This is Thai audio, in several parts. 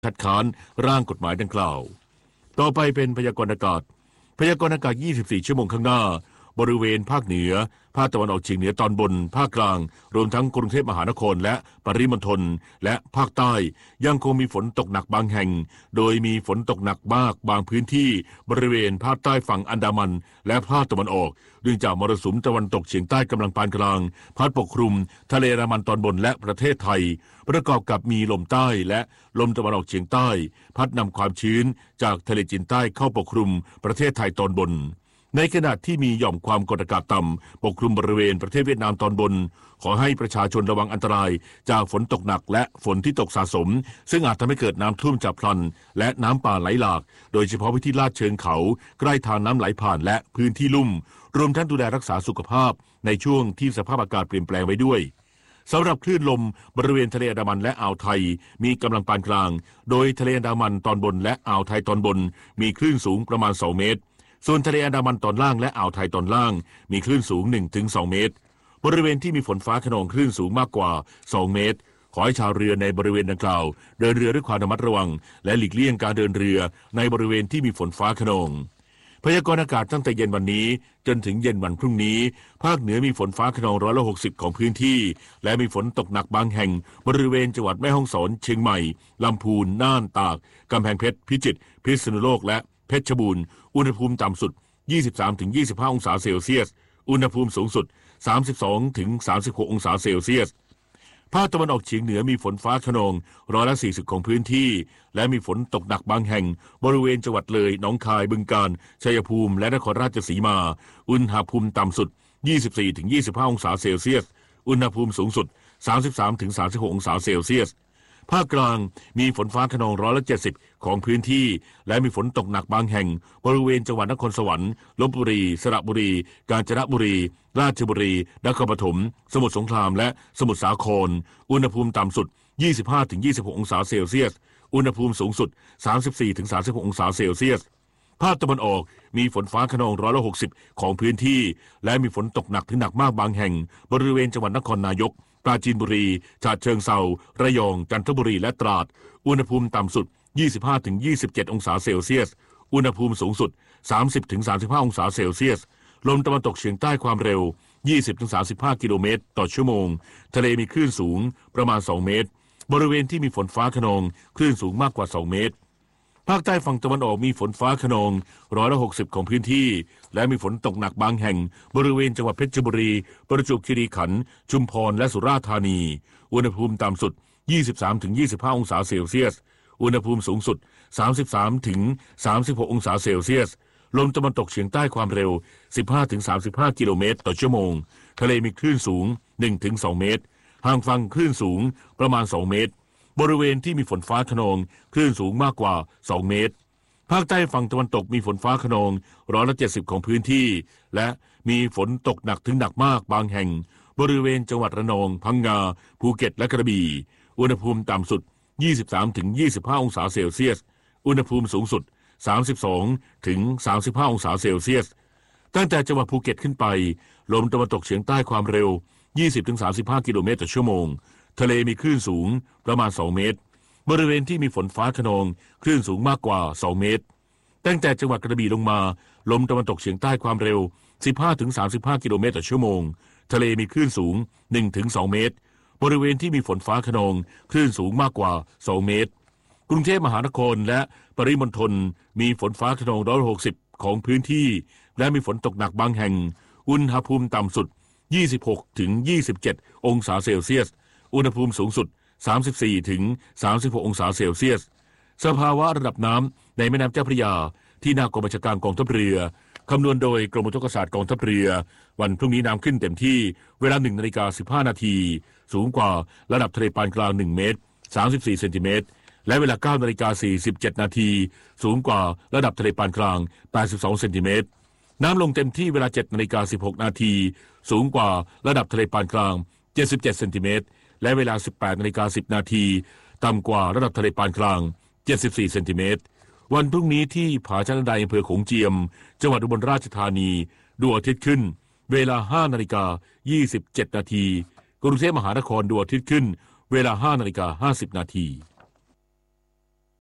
คัดค้านร่างกฎหมายดังกล่าวต่อไปเป็นพยากรณ์อากาศ24 ชั่วโมงข้างหน้าบริเวณภาคเหนือภาคตะวันออกเฉียงเหนือตอนบนภาคกลางรวมทั้งกรุงเทพมหานครและปริมณฑลและภาคใต้ยังคงมีฝนตกหนักบางแห่งโดยมีฝนตกหนักมากบางพื้นที่บริเวณภาคใต้ฝั่งอันดามันและภาคตะวันออกเนื่องจากมรสุมตะวันตกเฉียงใต้กำลังปานกลางพัดปกคลุมทะเลอันดามันตอนบนและประเทศไทยประกอบกับมีลมใต้และลมตะวันออกเฉียงใต้พัดนำความชื้นจากทะเลจีนใต้เข้าปกคลุมประเทศไทยตอนบนในขณะที่มีหย่อมความกดอากาศต่ำปกคลุมบริเวณประเทศเวียดนามตอนบนขอให้ประชาชนระวังอันตรายจากฝนตกหนักและฝนที่ตกสะสมซึ่งอาจทำให้เกิดน้ำท่วมฉับพลันและน้ำป่าไหลหลากโดยเฉพาะพื้นที่ลาดเชิงเขาใกล้ทางน้ำไหลผ่านและพื้นที่ลุ่มรวมทั้งดูแลรักษาสุขภาพในช่วงที่สภาพอากาศเปลี่ยนแปลงไว้ด้วยสำหรับคลื่นลมบริเวณทะเลอันดามันและอ่าวไทยมีกำลังปานกลางโดยทะเลอันดามันตอนบนและอ่าวไทยตอนบนมีคลื่นสูงประมาณ2 เมตรส่วนทะเลอันดามันตอนล่างและอ่าวไทยตอนล่างมีคลื่นสูง 1-2 เมตรบริเวณที่มีฝนฟ้าคะนองคลื่นสูงมากกว่า2 เมตรขอให้ชาวเรือในบริเวณดังกล่าวเดินเรือด้วยความระมัดระวังและหลีกเลี่ยงการเดินเรือในบริเวณที่มีฝนฟ้าคะนองพยากรณ์อากาศตั้งแต่เย็นวันนี้จนถึงเย็นวันพรุ่งนี้ภาคเหนือมีฝนฟ้าคะนอง60%ของพื้นที่และมีฝนตกหนักบางแห่งบริเวณจังหวัดแม่ฮ่องสอนเชียงใหม่ลำพูนน่านตากกำแพงเพชรพิจิตรพิษณุโลกและเพชรบูรณ์อุณหภูมิต่ำสุด23-25 องศาเซลเซียสอุณหภูมิสูงสุด32-36 องศาเซลเซียสภาคตะวันออกเฉียงเหนือมีฝนฟ้าคะนอง40%ของพื้นที่และมีฝนตกหนักบางแห่งบริเวณจังหวัดเลยหนองคายบึงกาฬชัยภูมิและนครราชสีมาอุณหภูมิต่ำสุด24-25 องศาเซลเซียสอุณหภูมิสูงสุด33-36 องศาเซลเซียสภาคกลางมีฝนฟ้าคะนอง70%ของพื้นที่และมีฝนตกหนักบางแห่งบริเวณจังหวัดนครสวรรค์ลพบุรีสระบุรีกาญจนบุรีราชบุรีนครปฐมสมุทรสงครามและสมุทรสาครอุณหภูมิต่ำสุด25-26 องศาเซลเซียสอุณหภูมิสูงสุด34-36 องศาเซลเซียสภาคตะวันออกมีฝนฟ้าคะนอง60%ของพื้นที่และมีฝนตกหนักถึงหนักมากบางแห่งบริเวณจังหวัดนครนายกปราจีนบุรีฉะเชิงเทราระยองจันทบุรีและตราดอุณหภูมิต่ำสุด25-27 องศาเซลเซียสอุณหภูมิสูงสุด30-35 องศาเซลเซียสลมตะวันตกเฉียงใต้ความเร็ว 20-35 กิโลเมตรต่อชั่วโมงทะเลมีคลื่นสูงประมาณ2 เมตรบริเวณที่มีฝนฟ้าคะนองคลื่นสูงมากกว่า2 เมตรภาคใต้ฝั่งตะวันออกมีฝนฟ้าคะนอง60%ของพื้นที่และมีฝนตกหนักบางแห่งบริเวณจังหวัดเพชรบุรีประจวบคีรีขันธ์ชุมพรและสุราษฎร์ธานีอุณหภูมิต่ำสุด23-25 องศาเซลเซียสอุณหภูมิสูงสุด33-36 องศาเซลเซียสลมตะวันตกเฉียงใต้ความเร็ว 15-35 กิโลเมตรต่อชั่วโมงทะเลมีคลื่นสูง 1-2 เมตรห่างฝั่งคลื่นสูงประมาณ2 เมตรบริเวณที่มีฝนฟ้าคะนองคลื่นสูงมากกว่า2 เมตรภาคใต้ฝั่งตะวันตกมีฝนฟ้าคะนอง70%ของพื้นที่และมีฝนตกหนักถึงหนักมากบางแห่งบริเวณจังหวัดระนองพังงาภูเก็ตและกระบี่อุณหภูมิต่ำสุด23-25 องศาเซลเซียสอุณหภูมิสูงสุด32-35 องศาเซลเซียสตั้งแต่จังหวัดภูเก็ตขึ้นไปลมตะวันตกเฉียงใต้ความเร็ว 20-35 กิโลเมตรต่อชั่วโมงทะเลมีคลื่นสูงประมาณ2 เมตรบริเวณที่มีฝนฟ้าคะนองคลื่นสูงมากกว่า2 เมตรตั้งแต่จังหวัดกระบี่ลงมาลมตะวันตกเฉียงใต้ความเร็ว 15-35 กิโลเมตรต่อชั่วโมงทะเลมีคลื่นสูง 1-2 เมตรบริเวณที่มีฝนฟ้าคะนองคลื่นสูงมากกว่า2 เมตรกรุงเทพมหานครและปริมณฑลมีฝนฟ้าคะนอง60%ของพื้นที่และมีฝนตกหนักบางแห่งอุณหภูมิต่ำสุด26-27 องศาเซลเซียสอุณหภูมิสูงสุด34-36 องศาเซลเซียสสภาวะระดับน้ำในแม่น้ำเจ้าพระยาที่หน้ากองบัญชาการกองทัพเรือคำนวณโดยกรมอุทกศาสตร์กองทัพเรือวันพรุ่งนี้น้ำขึ้นเต็มที่เวลา 1:15 น.สูงกว่าระดับทะเลปานกลาง1 เมตร 34 เซนติเมตรและเวลา 9:47 น.สูงกว่าระดับทะเลปานกลาง82 เซนติเมตรน้ำลงเต็มที่เวลา 7:16 น.สูงกว่าระดับทะเลปานกลาง77 เซนติเมตรและเวลา 18:10 น.ต่ำกว่าระดับทะเลปานกลาง74 เซนติเมตรวันพรุ่งนี้ที่ผาชะนดอำเภอโขงเจียมจังหวัดอุบลราชธานีดวงอาทิตย์ขึ้นเวลา 5:27 น.กรุงเทพมหานครดวงอาทิตย์ขึ้นเวลา 5:50 น.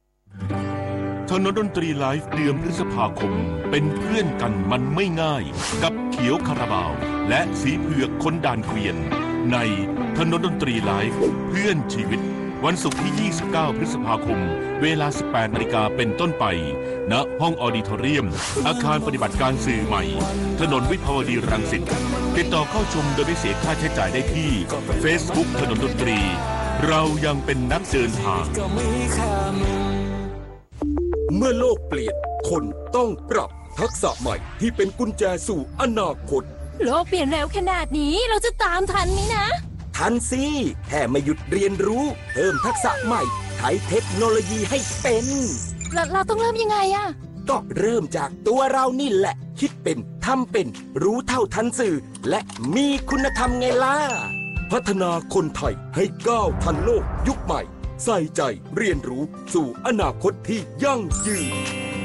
ถนนดนตรีไลฟ์เดือนพฤษภาคมเป็นเพื่อนกันมันไม่ง่ายกับเขียวคาราบาวและสีเผือกคนด่านเกวียนในถนนดนตรีไลฟ์เพื่อนชีวิตวันศุกร์ที่ 29 พฤษภาคมเวลา 18 นาฬิกาเป็นต้นไปณห้องออดิทอเรียมอาคารปฏิบัติการสื่อใหม่ถนนวิภาวดีรังสิตติดต่อเข้าชมโดยไม่เสียค่าใช้จ่ายได้ที่ Facebook ถนนดนตรีเรายังเป็นนักเดินทางเมื่อโลกเปลี่ยนคนต้องปรับทักษะใหม่ที่เป็นกุญแจสู่อนาคตโลกเปลี่ยนเร็วขนาดนี้เราจะตามทันไหมนะทันสิแค่ไม่หยุดเรียนรู้เพิ่มทักษะใหม่ใช้เทคโนโลยีให้เป็นเราต้องเริ่มยังไงอะก็เริ่มจากตัวเรานี่แหละคิดเป็นทำเป็นรู้เท่าทันสื่อและมีคุณธรรมไงล่ะพัฒนาคนไทยให้ก้าวทันโลกยุคใหม่ใส่ใจเรียนรู้สู่อนาคตที่ยั่งยืน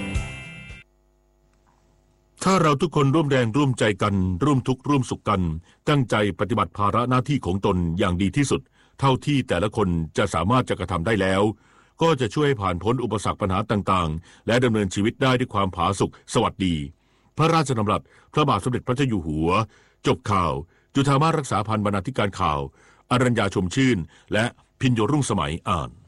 ถ้าเราทุกคนร่วมแรงร่วมใจกันร่วมทุกข์ร่วมสุขกันตั้งใจปฏิบัติภาระหน้าที่ของตนอย่างดีที่สุดเท่าที่แต่ละคนจะสามารถจะกระทำได้แล้วก็จะช่วยผ่านพ้นอุปสรรคปัญหาต่างๆและดำเนินชีวิตได้ด้วยความผาสุกสวัสดีพระราชดำรัสพระบาทสมเด็จพระเจ้าอยู่หัวจบข่าวจุฑามาสรักษาพันธ์บรรณาธิการข่าวอรัญญาชมชื่นและพิญโยรุ่งสมัยอ่าน